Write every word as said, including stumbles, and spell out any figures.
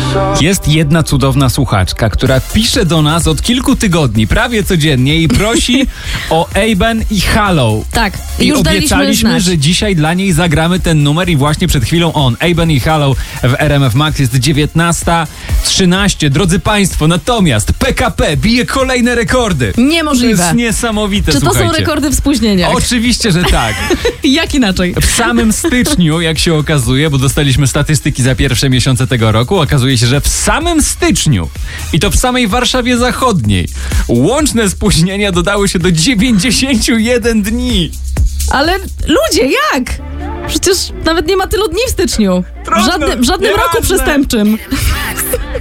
Jest jedna cudowna słuchaczka, która pisze do nas od kilku tygodni, prawie codziennie i prosi o Aben i Hallow. Tak, I już obiecaliśmy, daliśmy znać. że dzisiaj dla niej zagramy ten numer i właśnie przed chwilą on. Aben i Hallow w R M F Max jest dziewiętnasta trzynaście. Drodzy Państwo, natomiast P K P bije kolejne rekordy. Niemożliwe. To jest niesamowite, Czy to słuchajcie. są rekordy w spóźnieniach? Oczywiście, że tak. Jak inaczej? W samym styczniu, jak się okazuje, bo dostaliśmy statystyki za pierwsze miesiące tego roku, okazuje się, że w samym styczniu i to w samej Warszawie Zachodniej łączne spóźnienia dodały się do dziewięćdziesięciu jeden dni. Ale ludzie, jak? Przecież nawet nie ma tylu dni w styczniu. W Trudno, żadnym, w żadnym nieważne. roku przestępczym.